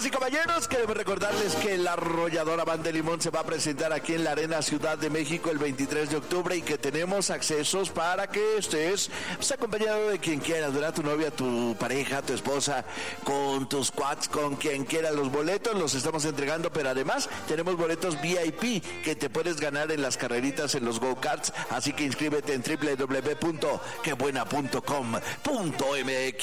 Damas y caballeros, queremos recordarles que la Arrolladora Banda de Limón se va a presentar aquí en la Arena Ciudad de México el 23 de octubre y que tenemos accesos para que estés acompañado de quien quiera, ¿verdad? Tu novia, tu pareja, tu esposa, con tus cuads, con quien quiera. Los boletos los estamos entregando, pero además tenemos boletos VIP que te puedes ganar en las carreritas, en los go-karts, así que inscríbete en www.quebuena.com.mx.